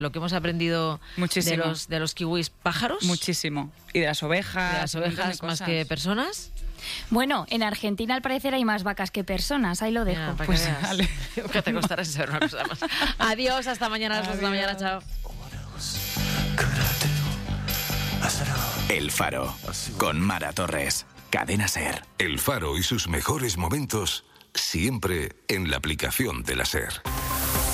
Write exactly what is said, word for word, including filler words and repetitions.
Lo que hemos aprendido de los, de los kiwis pájaros. Muchísimo. Y de las ovejas. De las ovejas más que personas. Bueno, en Argentina al parecer hay más vacas que personas. Ahí lo dejo. Ya, pues que, vale. que te costará saber una cosa más. Adiós, hasta mañana a las dos de la mañana. Chao. El Faro, con Mara Torres. Cadena SER. El Faro y sus mejores momentos siempre en la aplicación de la SER.